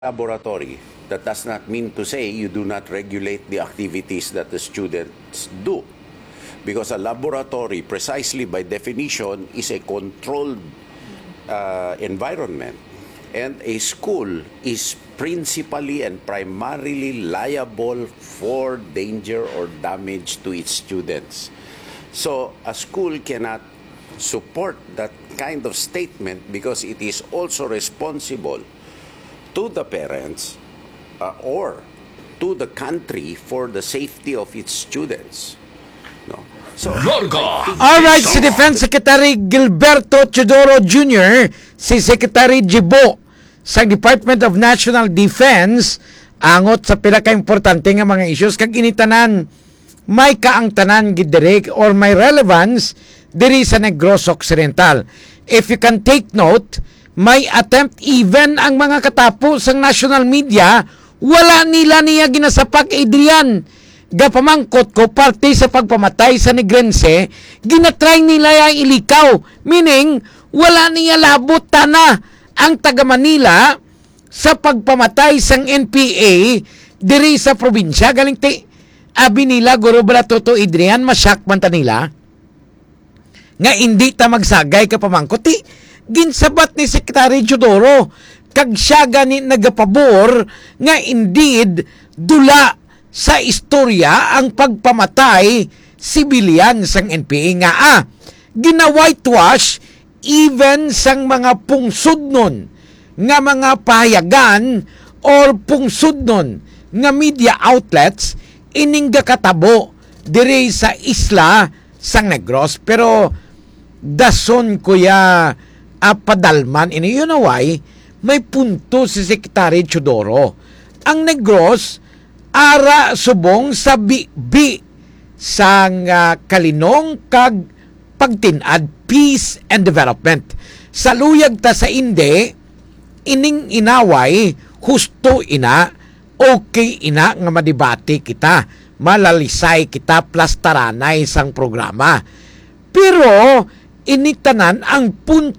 laboratory, that does not mean to say you do not regulate the activities that the students do. Because a laboratory, precisely by definition, is a controlled environment. And a school is principally and primarily liable for danger or damage to its students. So a school cannot support that kind of statement because it is also responsible to the parents or to the country for the safety of its students. No. So, alright, si Defense Secretary Gilberto Teodoro Jr., si Secretary Jibo sa Department of National Defense, angot sa pila ka-importante nga mga issues kag initanan may kaangtanan gidirek or may relevance diri sa Negros Occidental. If you can take note, may attempt even ang mga katapos ng national media, wala nila niya ginasapak Adrian. Gapamangkot ko parte sa pagpamatay sa Negrense, ginatry nila yung ilikaw. Meaning, wala niya labot na ang taga Manila sa pagpamatay sang NPA diri sa probinsya. Galing abi nila, guro bala toto Adrian, masyak man ta nila. Nga hindi ta magsagay kapamangkot. Ginsabat ni Secretary Teodoro kag siya gani nagapabor nga indeed dula sa istorya ang pagpamatay sibilyan sang NPA nga gina-whitewash even sang mga pungsod nun nga mga pahayagan or pungsod nun nga media outlets ining katabo diri sa isla sang Negros. Pero dason kuya padalman ini, you know why? May punto si Secretary Teodoro. Ang Negros ara subong sa bi sang kalinong kag pagtinad, peace and development. Saluyag ta sa inde ining inaway husto ina, okay ina nga madibati kita, malalisay kita plus taranay sang programa. Pero initanan ang punto